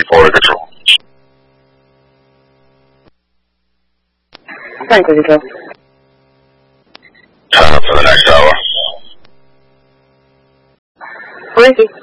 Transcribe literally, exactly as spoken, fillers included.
forward control. Flight control. Time for the next hour. Frankie.